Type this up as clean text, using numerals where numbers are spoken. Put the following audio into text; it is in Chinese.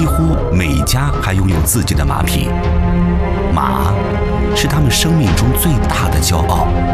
几乎每家还拥有自己的马匹。马是他们生命中最大的骄傲。